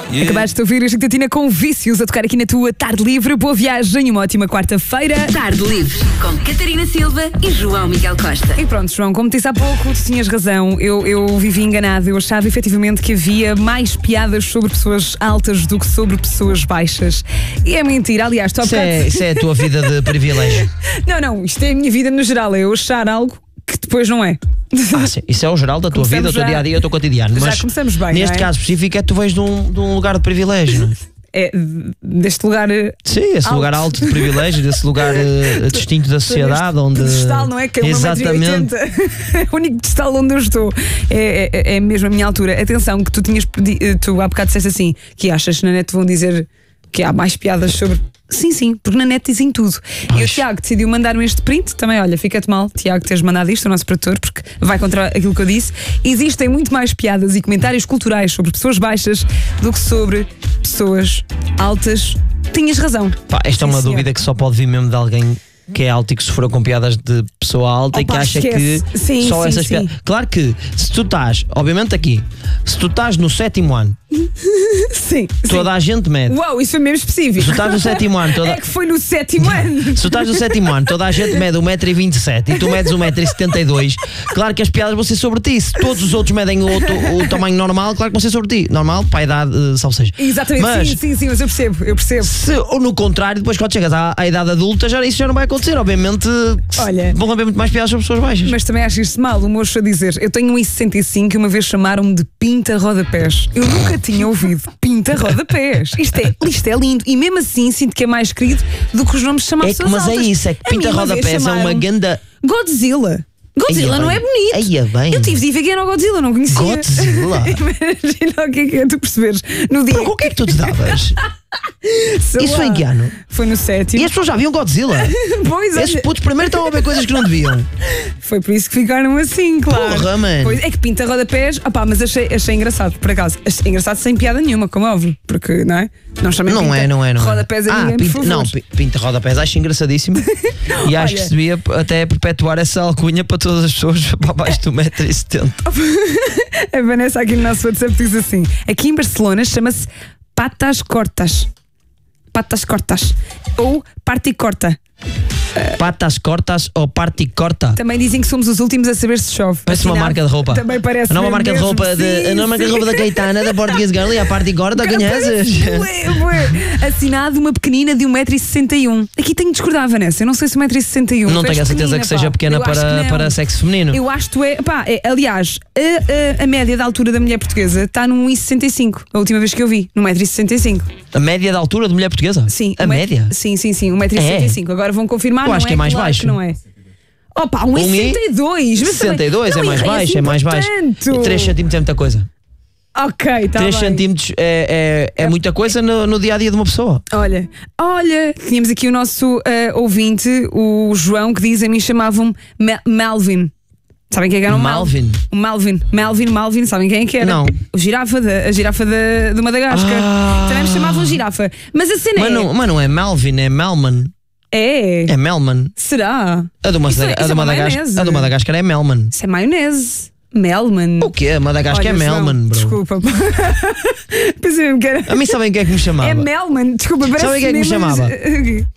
Acabaste de ouvir a Gitatina com Vícios a tocar aqui na tua Tarde Livre. Boa viagem, uma ótima quarta-feira. Tarde Livre com Catarina Silva e João Miguel Costa. E pronto, João, como te disse há pouco, tu tinhas razão. Eu vivi enganado. Eu achava efetivamente que havia mais piadas sobre pessoas altas do que sobre pessoas baixas. E é mentira. Aliás, tu há bocado... Isso é a tua vida de privilégio. Não, isto é a minha vida no geral. É eu achar algo que depois não é. Sim, isso é o geral da tua vida, o teu dia a dia, o teu cotidiano. Já mas começamos bem. Neste caso específico, tu vens de um lugar de privilégio, não é? É deste lugar. Sim, esse lugar alto de privilégio, desse lugar distinto da sociedade, onde. Pedestal, não é? Que é 1,80 m. É o único pedestal onde eu estou. É mesmo a minha altura. Atenção, que tu há bocado disseste assim: que achas que na net vão dizer que há mais piadas sobre. Sim, porque na net dizem tudo. E o Tiago decidiu mandar-me este print. Também, olha, fica-te mal, Tiago, teres mandado isto, o nosso produtor, porque vai contra aquilo que eu disse. Existem muito mais piadas e comentários culturais sobre pessoas baixas do que sobre pessoas altas. Tinhas razão. Esta é uma dúvida que só pode vir mesmo de alguém que é alto e que sofreu com piadas de pessoa alta e que acha que só essas piadas. Claro que se tu estás, obviamente aqui, se tu estás no 7º ano, toda a gente mede. Uau, isso foi mesmo específico. Se tu estás no 7º ano, é que foi no 7º ano. Se tu estás no 7º ano, toda a gente mede 1,27 m e tu medes 1,72 m, claro que as piadas vão ser sobre ti. Se todos os outros medem o tamanho normal, claro que vão ser sobre ti. Normal, para a idade, salvo seja. Exatamente, mas, sim, mas eu percebo. Ou no contrário, depois quando chegas à idade adulta, isso já não vai acontecer. Obviamente, olha, vão haver muito mais piadas sobre pessoas baixas. Mas também acho isto mal, o moço a dizer: eu tenho 1,65 e uma vez chamaram-me de pinta-rodapés. Eu nunca tinha ouvido pinta-rodapés. Isto é lindo. E mesmo assim sinto que é mais querido do que os nomes de chamar pessoas altas. Mas é isso, é que pinta-rodapés é uma ganda... Godzilla não é bonito. Eu tive de ir ver quem era o Godzilla, não conhecia. Godzilla? Imagina o que é tu perceberes no dia. O que é que tu te davas? Isso foi em que ano? Foi no 7º. E as pessoas já viam Godzilla? Pois é. Esses putos primeiro estavam a ver coisas que não deviam. Foi por isso que ficaram assim, claro. Porra, mano. Pois, é que pinta-rodapés, mas achei engraçado, por acaso. Achei engraçado sem piada nenhuma, como é óbvio. Porque, não é? Não chamei rodapés a ninguém, por favor. Não, pinta-rodapés acho engraçadíssimo. E acho que se devia até perpetuar essa alcunha para todas as pessoas para baixo do 1,70 m. A Vanessa aqui no nosso WhatsApp diz assim: aqui em Barcelona chama-se patas cortas ou party corta. Patas cortas ou party corta. Também dizem que somos os últimos a saber se chove. Parece uma marca de roupa. Também parece. A nova marca de roupa a nova marca de roupa da Caetana, da Portuguese Girl, e a party corta, conheces? Assinado uma pequenina de 1,61 m. Aqui tenho de discordar, Vanessa. Eu não sei se 1,61 m. Não tenho a certeza que seja pequena para sexo feminino. Eu acho que aliás, a média da altura da mulher portuguesa está num 1,65 m. A última vez que eu vi, num 1,65 m. A média da altura de mulher portuguesa? Sim. A média? Sim, 1,65 m. Agora vão confirmar. Eu acho que é mais baixo. Que não é. 1,62 m. 62 é mais baixo, é mais baixo. E 3 cm é muita coisa. Ok, está bem. 3 cm é muita coisa no dia a dia de uma pessoa. Olha, tínhamos aqui o nosso ouvinte, o João, que diz: a mim chamavam-me Melvin. Sabem quem é que era o Malvin? O Malvin, sabem quem é que era? Não. A girafa de Madagascar. Também me chamavam girafa. Mas a cena mas não é Melvin, é Melman. É Melman. Será? A do Madagascar é Melman. Isso é maionese. Melman. O quê? A Madagascar é Melman, bro. Desculpa. Pensei mesmo que era. A mim sabem quem é que me chamava? É Melman, desculpa. Sabem quem é que me chamava?